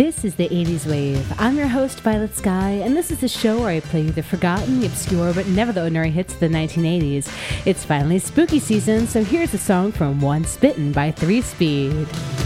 This is the 80s Wave. I'm your host, Violet Sky, and this is the show where I play the forgotten, the obscure, but never the ordinary hits of the 1980s. It's finally spooky season, so here's a song from Once Bitten by 3 Speed.